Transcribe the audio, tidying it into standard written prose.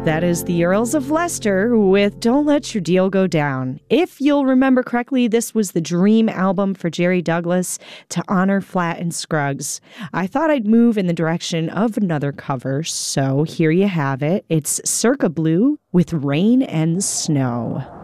That is the Earls of Leicester with Don't Let Your Deal Go Down. If you'll remember correctly, this was the dream album for Jerry Douglas to honor Flatt and Scruggs. I thought I'd move in the direction of another cover, so here you have it. It's Circa Blue with Rain and Snow.